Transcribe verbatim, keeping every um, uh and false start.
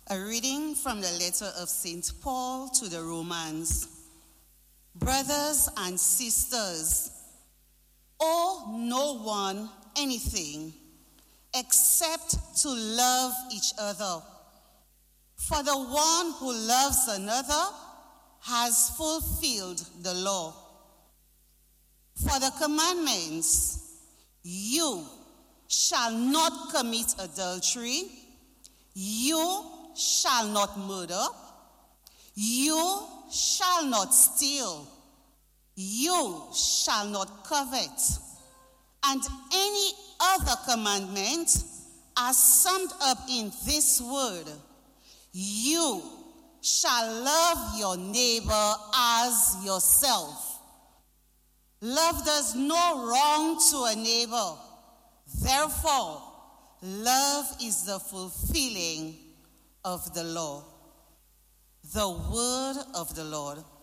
A reading from the letter of Saint Paul to the Romans. Brothers and sisters, owe no one anything except to love each other. For the one who loves another has fulfilled the law. For the commandments, you shall not commit adultery, you shall not murder, you shall not steal, you shall not covet, and any other commandment are summed up in this word: you shall love your neighbor as yourself. Love does no wrong to a neighbor. Therefore, love is the fulfilling of the law. The word of the Lord.